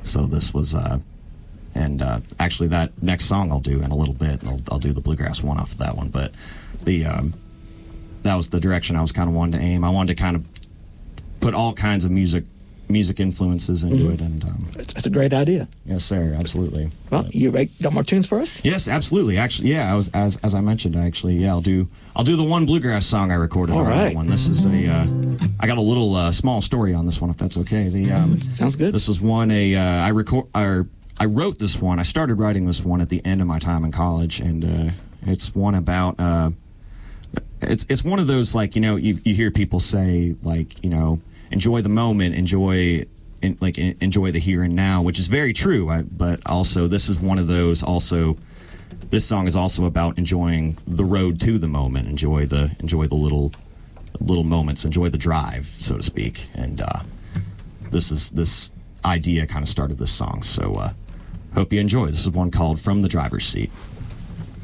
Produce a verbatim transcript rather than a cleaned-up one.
So this was, uh, and uh, actually that next song I'll do in a little bit, and I'll, I'll do the bluegrass one off of that one. But the um, that was the direction I was kind of wanting to aim. I wanted to kind of put all kinds of music music influences into mm-hmm. it, and um, that's a great idea. Yes, sir, absolutely. Well, but, you ready? Got more tunes for us? Yes, absolutely. Actually, yeah, I was as as I mentioned. Actually, yeah, I'll do I'll do the one bluegrass song I recorded. All on right. that one. This is a uh, I got a little uh, small story on this one, if that's okay. The um, sounds good. This was one a uh, I record I, I wrote this one. I started writing this one at the end of my time in college, and uh, it's one about. Uh, it's it's one of those, like, you know, you you hear people say, like, you know, enjoy the moment, enjoy. In, like in, enjoy the here and now, which is very true. I, but also, this is one of those. Also, this song is also about enjoying the road to the moment. Enjoy the enjoy the little little moments. Enjoy the drive, so to speak. And uh, this is this idea kind of started this song. So uh, hope you enjoy. This is one called "From the Driver's Seat."